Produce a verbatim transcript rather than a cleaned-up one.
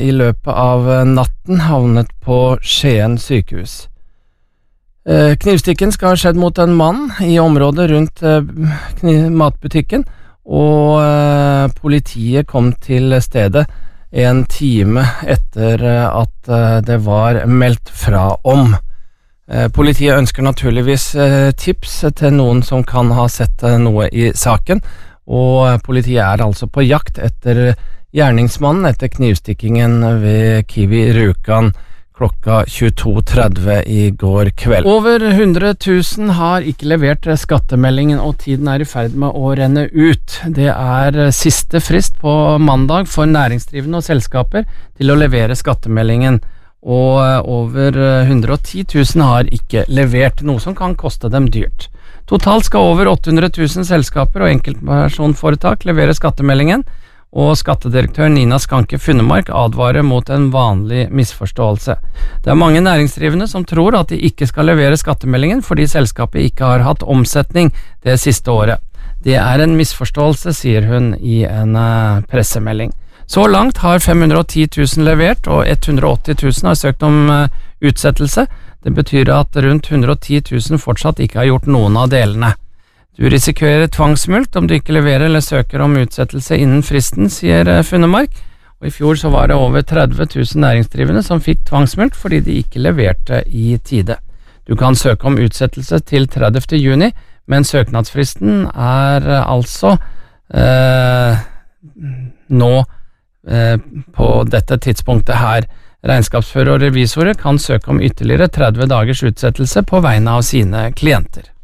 i løpet av natten havnet på Skien sykehus. Knivstikken skal ha skjedd mot en mann i området rundt matbutikken, og politiet kom til stedet en time etter at det var meldt fra om. Politiet ønsker naturligvis tips til noen som kan ha sett noe i saken, og politiet er altså på jakt etter gjerningsmannen etter knivstikkingen ved Kiwi Rjukan klokka tjueto tretti i går kveld. Over hundre tusen har ikke levert skattemeldingen, og tiden er i ferd med å renne ut. Det er siste frist på mandag for næringsdrivende og selskaper til å levere skattemeldingen, og over hundre og ti tusen har ikke levert, noe som kan koste dem dyrt. Totalt skal over åtte hundre tusen selskaper og enkeltpersonforetak levere skattemeldingen, og skattedirektør Nina Skanke Funnemark advarer mot en vanlig misforståelse. Det er mange næringsdrivende som tror at de ikke skal levere skattemeldingen fordi selskapet ikke har hatt omsetning det siste året. Det er en misforståelse, sier hun i en pressemelding. Så langt har fem hundre og ti tusen levert, og hundre og åtti tusen har søkt om utsettelse. Det betyr at rundt hundre og ti tusen fortsatt ikke har gjort noen av delene. Du risikerer tvangsmulkt om du ikke leverer eller søker om utsettelse innen fristen, sier Funnemark, og i fjor så var det over tretti tusen næringsdrivende som fikk tvangsmulkt fordi de ikke leverte i tide. Du kan søke om utsettelse til trettiende juni, men søknadsfristen er altså eh, nå eh, på dette tidspunktet her. Regnskapsfører og revisorer kan søke om ytterligere tretti dagers utsettelse på vegne av sine klienter.